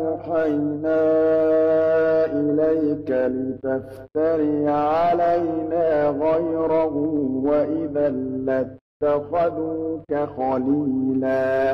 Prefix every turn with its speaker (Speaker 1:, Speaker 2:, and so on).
Speaker 1: أوحينا إليك لتفتري علينا غيره وإذا لاتخذوك خليلا